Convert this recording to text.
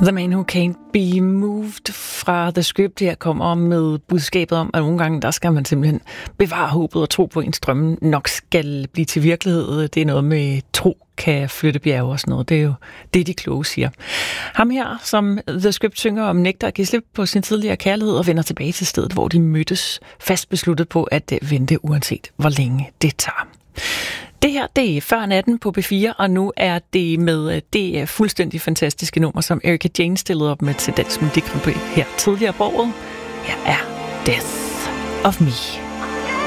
The Man Who Can't Be Moved fra The Script her kommer med budskabet om, at nogle gange der skal man simpelthen bevare håbet og tro på, at ens drømme nok skal blive til virkelighed. Det er noget med tro kan flytte bjerge og sådan noget. Det er jo det, de kloge siger. Ham her, som The Script synger om, nægter at give slip på sin tidligere kærlighed og vender tilbage til stedet, hvor de mødtes, fast besluttet på at vente, uanset hvor længe det tager. Det her, det er Før natten på B4, og nu er det med det fuldstændig fantastiske nummer, som Erika Jane stillede op med til Dansk Melodi Grand Prix her tidligere på året. Her er Death of Me.